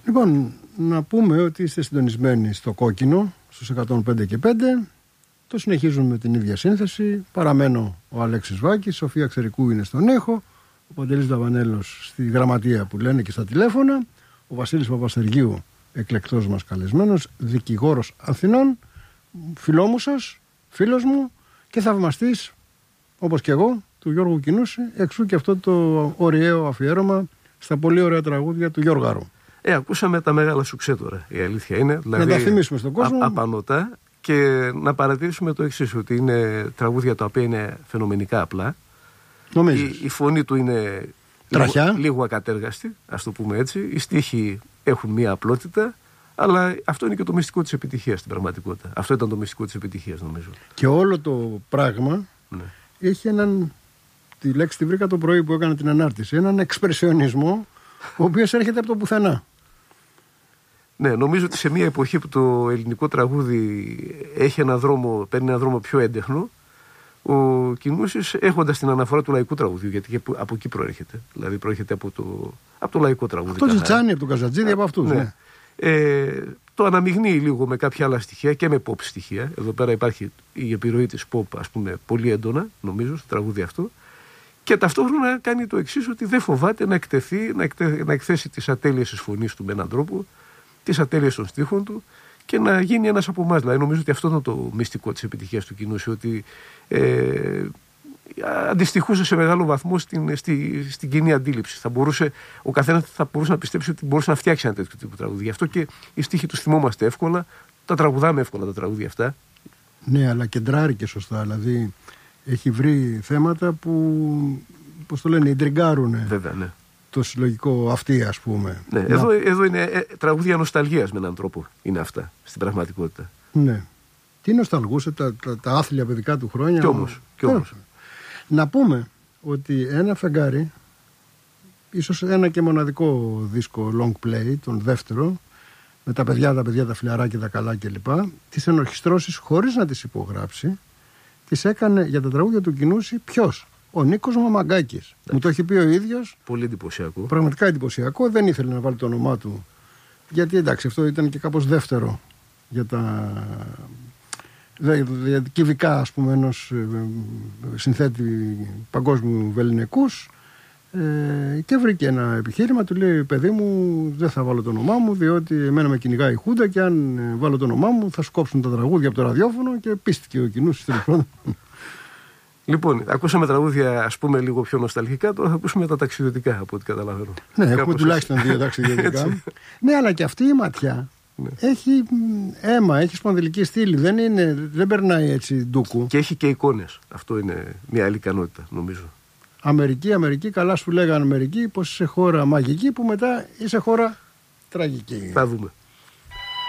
Λοιπόν, να πούμε ότι είστε συντονισμένοι στο Κόκκινο, στους 105 και 5. Το συνεχίζουμε με την ίδια σύνθεση. Παραμένω ο Αλέξης Βάκης, η Σοφία Ξερικού είναι στον ήχο, ο Παντελής Δαβανέλος στη γραμματεία που λένε και στα τηλέφωνα, ο Βασίλης Παπαστεργίου, εκλεκτός μας καλεσμένος, δικηγόρος Αθηνών, φιλόμουσας, φίλος μου και θαυμαστής, όπως και εγώ, του Γιώργου Κινούση, εξού και αυτό το ωραίο αφιέρωμα στα πολύ ωραία τραγούδια του Γιώργου Γάρου. Ακούσαμε τα μεγάλα σουξέ τώρα, η αλήθεια είναι. Δηλαδή, να τα θυμίσουμε στον κόσμο. Απανωτά, και να παρατηρήσουμε το εξής, ότι είναι τραγούδια τα οποία είναι φαινομενικά απλά. Η φωνή του είναι λίγο ακατέργαστη, ας το πούμε έτσι. Οι στίχοι έχουν μία απλότητα, αλλά αυτό είναι και το μυστικό της επιτυχίας στην πραγματικότητα. Αυτό ήταν το μυστικό της επιτυχίας, νομίζω. Και όλο το πράγμα έχει έναν. Τη λέξη τη βρήκα το πρωί που έκανα την ανάρτηση. Έναν εξπρεσιονισμό, ο οποίος έρχεται από το πουθενά. Ναι, νομίζω ότι σε μια εποχή που το ελληνικό τραγούδι έχει παίρνει ένα δρόμο πιο έντεχνο, ο Κινούσης, έχοντας την αναφορά του λαϊκού τραγουδιού, γιατί και από εκεί προέρχεται. Δηλαδή προέρχεται από το λαϊκό τραγούδι. Από το Τζιτσάνι, από τον Καζατζίδη, από αυτούς. Ναι. Το αναμειγνύει λίγο με κάποια άλλα στοιχεία και με pop στοιχεία. Εδώ πέρα υπάρχει η επιρροή της pop, ας πούμε, πολύ έντονα, νομίζω, στο τραγούδι αυτό. Και ταυτόχρονα κάνει το εξής, ότι δεν φοβάται να εκτεθεί, να εκθέσει τις ατέλειες της φωνής του με έναν τρόπο, τις ατέλειες των στίχων του και να γίνει ένας από εμάς. Δηλαδή, νομίζω ότι αυτό ήταν το μυστικό της επιτυχίας του Κινούση, ότι αντιστοιχούσε σε μεγάλο βαθμό στην κοινή αντίληψη. Ο καθένας θα μπορούσε να πιστέψει ότι μπορούσε να φτιάξει ένα τέτοιο τύπο τραγούδι. Γι' αυτό και οι στίχοι τους θυμόμαστε εύκολα, τα τραγουδάμε εύκολα τα τραγούδια αυτά. Ναι, αλλά κεντράρει και σωστά. Δηλαδή, έχει βρει θέματα που, πώς το λένε, ιντριγκάρουνε. Βέβαια, ναι. Το συλλογικό αυτή, ας πούμε. Ναι, εδώ είναι τραγούδια νοσταλγίας με έναν τρόπο. Είναι αυτά στην πραγματικότητα. Ναι. Τι νοσταλγούσε τα άθλια παιδικά του χρόνια. Κι όμως. Να πούμε ότι ένα φεγγάρι, ίσως ένα και μοναδικό δίσκο long play, τον δεύτερο, με τα παιδιά, τα φιλαράκια, τα καλά κλπ. Τις ενορχιστρώσεις χωρίς να τις υπογράψει, τις έκανε για τα τραγούδια του Κινούση ποιος? Ο Νίκος Μαμαγκάκης. Μου το έχει πει ο ίδιος. Πολύ εντυπωσιακό. Πραγματικά εντυπωσιακό. Δεν ήθελε να βάλει το όνομά του. Γιατί εντάξει, αυτό ήταν και κάπως δεύτερο για τα κυβικά, ας πούμε, ενός συνθέτη παγκόσμιου βεληνικούς. Και βρήκε ένα επιχείρημα, του λέει: παιδί μου, δεν θα βάλω το όνομά μου, διότι εμένα με κυνηγάει η Χούντα και αν βάλω το όνομά μου θα σκόψουν τα τραγούδια από το ραδιόφωνο. Και πίστηκε ο Κινούσης τέλος πάντων. Λοιπόν, ακούσαμε τραγούδια, ας πούμε, λίγο πιο νοσταλγικά. Τώρα θα ακούσουμε τα ταξιδιωτικά, από ό,τι καταλαβαίνω. Ναι, έχουμε τουλάχιστον 2 ταξιδιωτικά. Ναι, αλλά και αυτή η ματιά έχει αίμα, έχει σπονδυλική στήλη. Δεν περνάει έτσι ντούκου. Και έχει και εικόνες. Αυτό είναι μια άλλη ικανότητα, νομίζω. Αμερική, καλά σου λέγανε Αμερική, πως είσαι χώρα μαγική, που μετά είσαι χώρα τραγική. Θα δούμε.